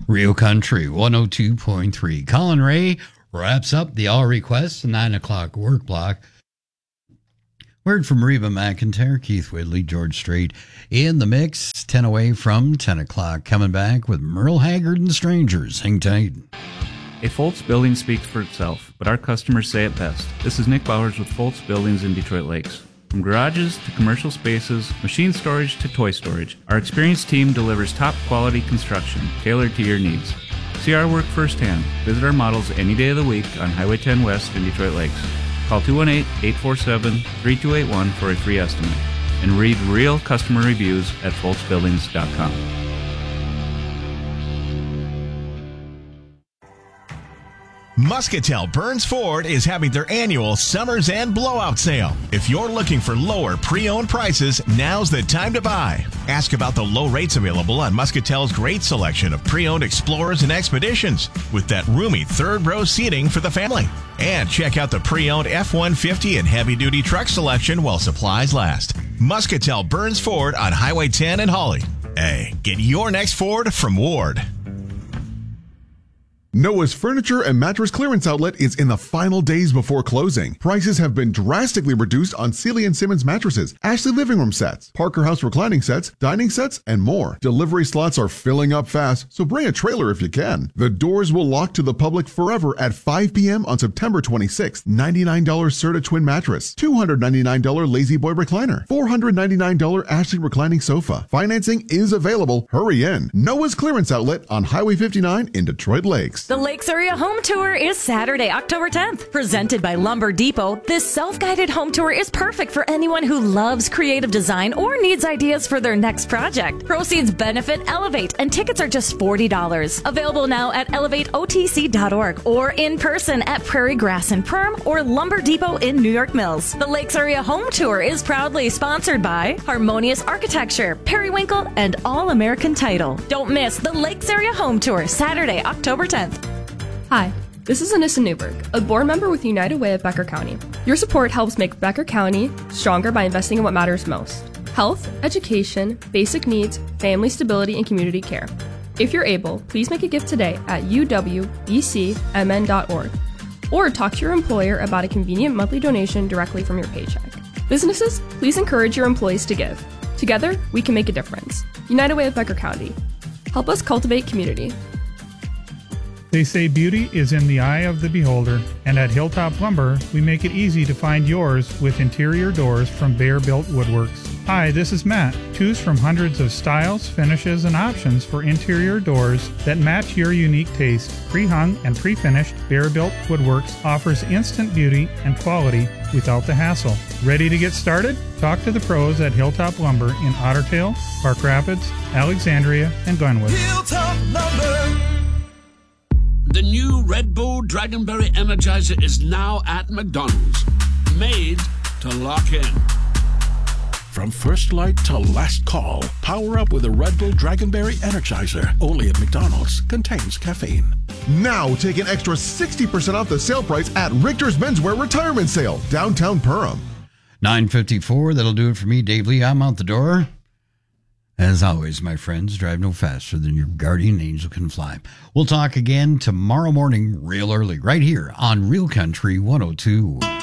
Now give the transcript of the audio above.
Real Country 102.3. Colin Ray wraps up the all requests 9 o'clock work block. Word from Reba McEntire, Keith Whitley, George Strait in the mix. 10 away from 10 o'clock. Coming back with Merle Haggard and Strangers. Hang tight. A Foltz building speaks for itself, but our customers say it best. This is Nick Bowers with Foltz Buildings in Detroit Lakes. From garages to commercial spaces, machine storage to toy storage, our experienced team delivers top quality construction tailored to your needs. See our work firsthand. Visit our models any day of the week on Highway 10 West in Detroit Lakes. Call 218-847-3281 for a free estimate. And read real customer reviews at foltzbuildings.com. Muscatel Burns Ford is having their annual Summer's End Blowout Sale. If you're looking for lower pre-owned prices, now's the time to buy. Ask about the low rates available on Muscatel's great selection of pre-owned Explorers and Expeditions with that roomy third-row seating for the family. And check out the pre-owned F-150 and heavy-duty truck selection while supplies last. Muscatel Burns Ford on Highway 10 in Hawley. Hey, get your next Ford from Ward. Noah's Furniture and Mattress Clearance Outlet is in the final days before closing. Prices have been drastically reduced on Sealy & Simmons mattresses, Ashley living room sets, Parker House reclining sets, dining sets, and more. Delivery slots are filling up fast, so bring a trailer if you can. The doors will lock to the public forever at 5 p.m. on September 26th. $99 Serta Twin Mattress, $299 Lazy Boy Recliner, $499 Ashley Reclining Sofa. Financing is available. Hurry in. Noah's Clearance Outlet on Highway 59 in Detroit Lakes. The Lakes Area Home Tour is Saturday, October 10th. Presented by Lumber Depot, this self-guided home tour is perfect for anyone who loves creative design or needs ideas for their next project. Proceeds benefit Elevate, and tickets are just $40. Available now at elevateotc.org or in person at Prairie Grass and Perm or Lumber Depot in New York Mills. The Lakes Area Home Tour is proudly sponsored by Harmonious Architecture, Periwinkle, and All American Title. Don't miss the Lakes Area Home Tour, Saturday, October 10th. Hi, this is Anissa Newberg, a board member with United Way of Becker County. Your support helps make Becker County stronger by investing in what matters most: health, education, basic needs, family stability, and community care. If you're able, please make a gift today at uwbcmn.org or talk to your employer about a convenient monthly donation directly from your paycheck. Businesses, please encourage your employees to give. Together, we can make a difference. United Way of Becker County. Help us cultivate community. They say beauty is in the eye of the beholder, and at Hilltop Lumber, we make it easy to find yours with interior doors from Bear Built Woodworks. Hi, this is Matt. Choose from hundreds of styles, finishes, and options for interior doors that match your unique taste. Pre-hung and pre-finished, Bear Built Woodworks offers instant beauty and quality without the hassle. Ready to get started? Talk to the pros at Hilltop Lumber in Otter Tail, Park Rapids, Alexandria, and Glenwood. Hilltop Lumber. The new Red Bull Dragonberry Energizer is now at McDonald's. Made to lock in. From first light to last call, power up with a Red Bull Dragonberry Energizer. Only at McDonald's. Contains caffeine. Now take an extra 60% off the sale price at Richter's Menswear Retirement Sale, downtown Perham. 9:54. That'll do it for me, Dave Lee. I'm out the door. As always, my friends, drive no faster than your guardian angel can fly. We'll talk again tomorrow morning real early right here on Real Country 102.